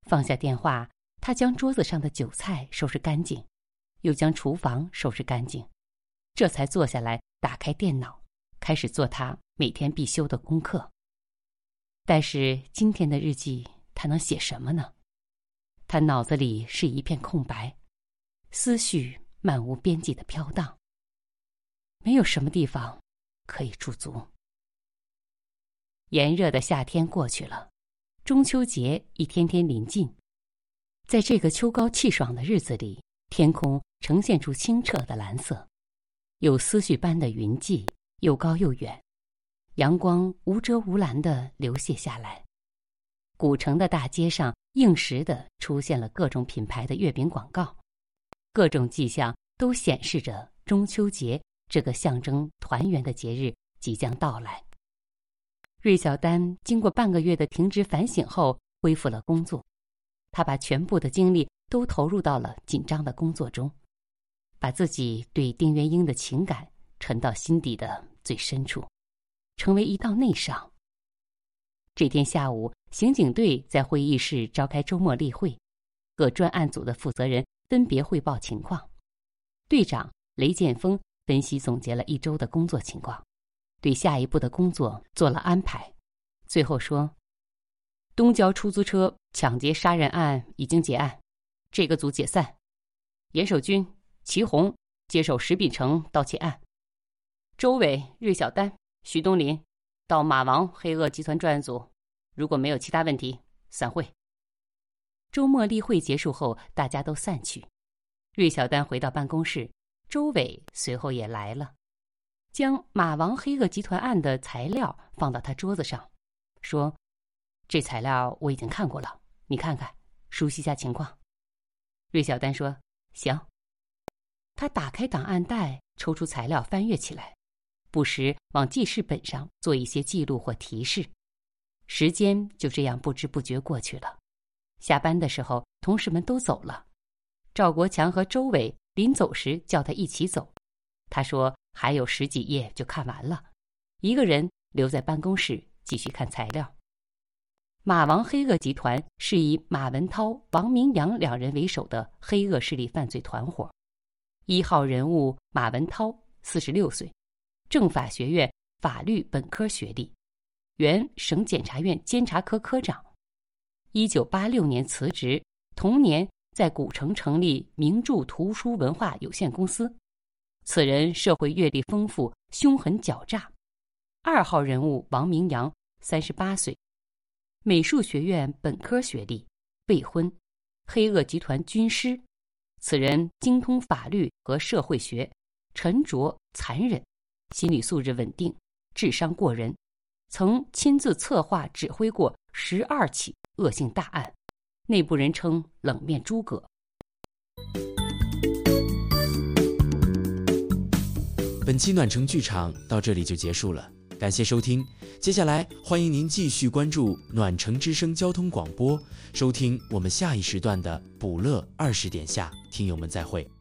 放下电话，他将桌子上的酒菜收拾干净，又将厨房收拾干净，这才坐下来打开电脑，开始做他每天必修的功课。但是今天的日记他能写什么呢？他脑子里是一片空白，思绪漫无边际地飘荡，没有什么地方可以驻足。炎热的夏天过去了，中秋节一天天临近。在这个秋高气爽的日子里，天空呈现出清澈的蓝色，有思绪般的云际，又高又远，阳光无遮无拦地流泻下来。古城的大街上应时地出现了各种品牌的月饼广告，各种迹象都显示着中秋节这个象征团圆的节日即将到来。芮小丹经过半个月的停职反省后恢复了工作，他把全部的精力都投入到了紧张的工作中，把自己对丁元英的情感沉到心底的最深处，成为一道内伤。这天下午，刑警队在会议室召开周末例会，各专案组的负责人分别汇报情况。队长雷建峰分析总结了一周的工作情况，对下一步的工作做了安排。最后说，东郊出租车抢劫杀人案已经结案，这个组解散。严守军、齐红接手石秉成盗窃案。周伟、芮小丹、徐东林到马王黑恶集团专案组，如果没有其他问题，散会。周末例会结束后，大家都散去。芮小丹回到办公室，周伟随后也来了，将马王黑恶集团案的材料放到他桌子上，说：“这材料我已经看过了，你看看，熟悉一下情况。”芮小丹说：“行。”他打开档案袋，抽出材料翻阅起来，不时往记事本上做一些记录或提示。时间就这样不知不觉过去了。下班的时候，同事们都走了。赵国强和周伟临走时叫他一起走，他说还有10几页就看完了，一个人留在办公室继续看材料。马王黑恶集团是以马文涛、王明阳2人为首的黑恶势力犯罪团伙。1号人物马文涛46岁，政法学院法律本科学历，原省检察院监察科科长。1986年辞职，同年在古城成立名著图书文化有限公司。此人社会阅历丰富，凶狠狡诈。2号人物王明阳38岁，美术学院本科学历，未婚，黑恶集团军师。此人精通法律和社会学，沉着残忍，心理素质稳定，智商过人，曾亲自策划指挥过12起恶性大案，内部人称冷面诸葛。 本期暖城剧场到这里就结束了，感谢收听。接下来欢迎您继续关注暖城之声交通广播，收听我们下一时段的捕乐20点下，听友们再会。